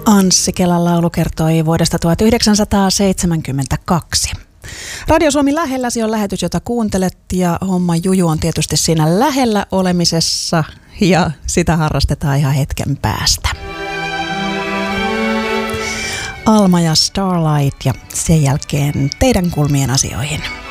Anssi Kelan laulu kertoi vuodesta 1972. Radio Suomi lähelläsi on lähetys, jota kuuntelet, ja homma juju on tietysti siinä lähellä olemisessa, ja sitä harrastetaan ihan hetken päästä. Alma ja Starlight, ja sen jälkeen teidän kulmien asioihin.